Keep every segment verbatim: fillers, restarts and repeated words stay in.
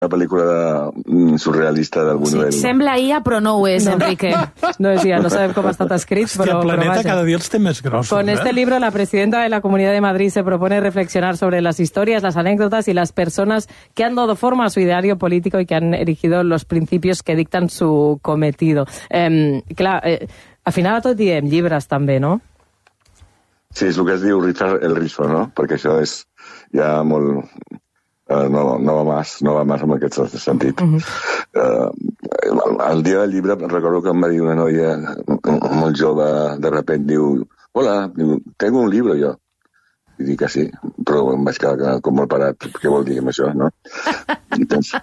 pel·lícula de, surrealista del Buñuel. Sí, sembla I A, però no ho és, Enrique. No es I A, no sabem com ha estat escrit, Hòstia, pero, el planeta pero cada día els té més grossos. Con ¿eh? este libro, la presidenta de la Comunidad de Madrid se propone reflexionar sobre las historias, las anécdotas y las personas que han dado forma a su ideario político y que han erigido los principios que dictan su cometido. Eh, clar, eh, al final a tot diem llibres, també, no? Sí, és el que es diu rizar el rizo, no? Perquè això és ja molt... Uh, no, no va més, no va més en aquest sentit. Uh-huh. uh, el, el dia del llibre recordo que em va dir una noia molt jove, de repente diu, hola, diu, tengo un libro jo. I dic que sí, però em vaig quedar com molt parat. Què vol dir amb això, no? I tens...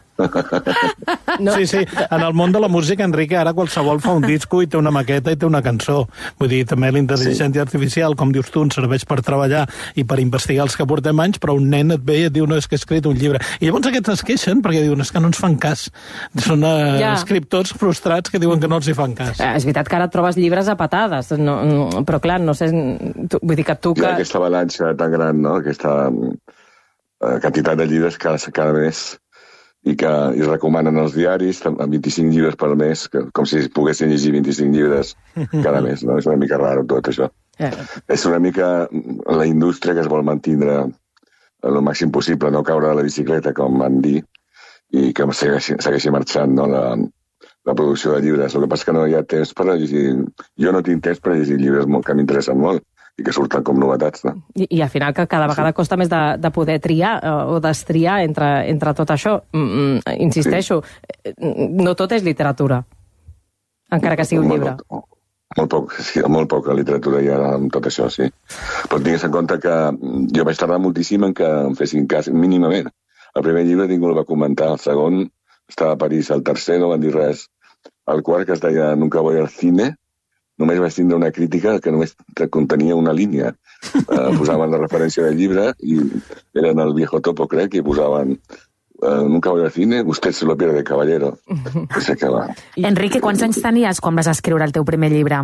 No. Sí, sí, en el món de la música, Enrique, ara qualsevol fa un disco i té una maqueta i té una cançó. Vull dir, també la intel·ligència sí. artificial, com dius tu, ens serveix per treballar i per investigar els que portem anys, però un nen et ve i et diu, no, és que he escrit un llibre. I llavors aquests es queixen perquè diuen, és que no ens fan cas. Són uh, ja. escriptors frustrats que diuen que no els hi fan cas. Eh, és veritat que ara trobes llibres a patades, no, no, però clar, no sé... Tu, vull dir que tu... Que... Hi ha aquesta balança tan gran, no? Aquesta uh, quantitat de llibres cada, cada mes i que i recomanen els diaris vint-i-cinc llibres per mes, que, com si poguessin llegir vint-i-cinc llibres cada mes, no? És una mica raro tot això. Eh. És una mica la indústria que es vol mantindre el màxim possible, no caure de la bicicleta, com van dir, i que segueixi, segueixi marxant, no? la, la producció de llibres. El que passa és que no hi ha temps per llegir... Jo no tinc temps per llegir llibres molt, que m'interessen molt i que surten com novetats, no? I, i al final que cada vegada sí. costa més de, de poder triar o destriar entre, entre tot això. Mm, mm, insisteixo, sí. no tot és literatura, encara que sigui un molt, llibre. Molt, molt poc, sí, molt poca literatura hi ha amb tot això, sí. Però tingues en compte que jo vaig tardar moltíssim en que em fessin cas, mínimament. El primer llibre ningú el va comentar, el segon estava a París, el tercer no van dir res. El quart, que es deia Nunca voy al cine, només vaig tindre una crítica que només contenia una línia. Uh, posaven la referència del llibre i eren el viejo topo, crec, i posaven uh, Nunca voy al cine, usted se lo pierde, caballero. Que sé que va. Enrique, quants anys tenies quan vas escriure el teu primer llibre?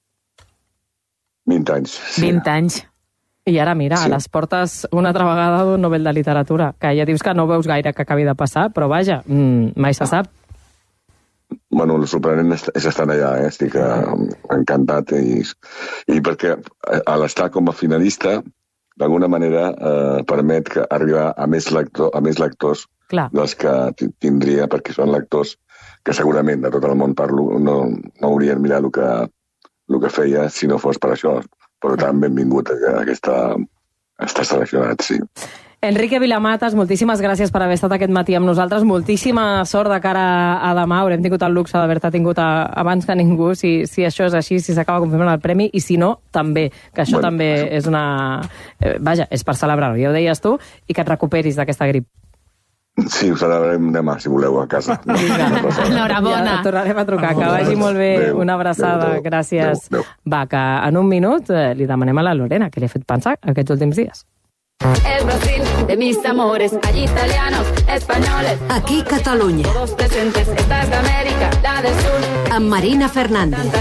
vint anys. Sí. vint anys. I ara, mira, sí. a les portes una altra vegada d'un Nobel de Literatura, que ja dius que no veus gaire que acabi de passar, però vaja, mmm, mai se sap. Bueno, el sorprenent és estar allà, eh? Estic uh, encantat i, i perquè a l'estar com a finalista d'alguna manera eh, permet que arribar a més, lector, a més lectors Clar. dels que tindria, perquè són lectors que segurament de tot el món parlo no, no haurien mirat el que, el que feia si no fos per això, però tan benvingut a aquesta, a estar seleccionat, sí. Enrique Vilamatas, moltíssimes gràcies per haver estat aquest matí amb nosaltres. Moltíssima sort de cara a demà. Haurem tingut el luxe d'haver-te tingut a, abans que ningú, si, si això és així, si s'acaba confirmant el premi, i si no, també, que això bueno, també és una... Eh, vaja, és per celebrar-ho, ja ho deies tu, i que et recuperis d'aquesta grip. Sí, ho celebrarem demà, si voleu, a casa. No, Enhorabona. Ja tornarem a trucar, que vagi molt bé. Adeu. Una abraçada, adeu. Gràcies. Adeu. Adeu. Va, que en un minut eh, li demanem a la Lorena, que li ha fet pensar aquests últims dies. El Brasil de mis amores, hay italianos, españoles. Aquí Catalunya. Todos presentes, esta es la América, la del sur. Amb Marina Fernández. Tanta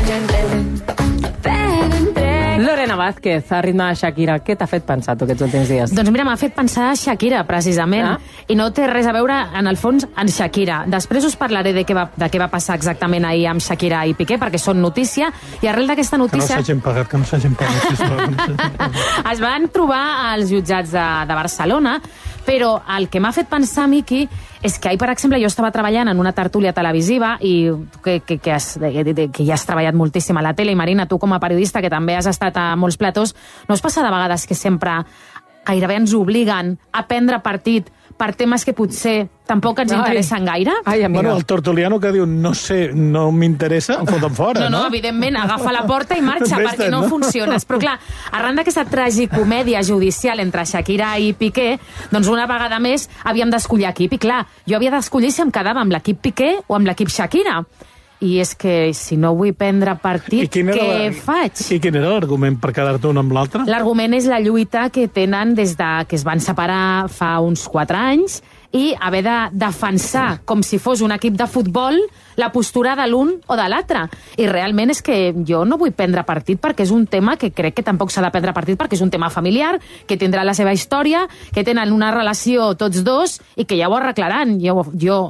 gente. Lorena Vázquez, a ritme de Shakira, què t'ha fet pensar tu aquests últims dies? Doncs mira, m'ha fet pensar Shakira, precisament, ah? i no té res a veure, en el fons, en Shakira. Després us parlaré de què va, de què va passar exactament ahir amb Shakira i Piqué, perquè són notícia, i arrel d'aquesta notícia... Que no s'hagin pagat, que no s'hagin pagat, sisplau. Es van trobar als jutjats de, de Barcelona, però el que m'ha fet pensar, Miqui, és que ahir, per exemple, jo estava treballant en una tertúlia televisiva i que, que, que, has, que ja has treballat moltíssim a la tele, i Marina, tu com a periodista, que també has estat a molts platós, no us passa de vegades que sempre gairebé ens obliguen a prendre partit per temes que potser tampoc ens interessen gaire? Ai, bueno, el tortoliano que diu no sé, no m'interessa, em foten fora, no? No, no, evidentment, agafa la porta i marxa, perquè no, no funciones. Però clar, arran d'aquesta tragicomèdia judicial entre Shakira i Piqué, doncs una vegada més havíem d'escollir equip, i clar, jo havia d'escollir si em quedava amb l'equip Piqué o amb l'equip Shakira. I és que si no vull prendre partit, què la... faig? I quin era l'argument per quedar-te un amb l'altre? L'argument és la lluita que tenen des de que es van separar fa uns quatre anys, i haver de defensar, com si fos un equip de futbol, la postura de l'un o de l'altre. I realment és que jo no vull prendre partit perquè és un tema que crec que tampoc s'ha de prendre partit perquè és un tema familiar, que tindrà la seva història, que tenen una relació tots dos i que ja ho arreglaran. Jo, jo